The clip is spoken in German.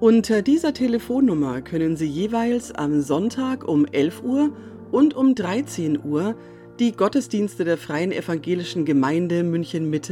Unter dieser Telefonnummer können Sie jeweils am Sonntag um 11 Uhr und um 13 Uhr die Gottesdienste der Freien Evangelischen Gemeinde München-Mitte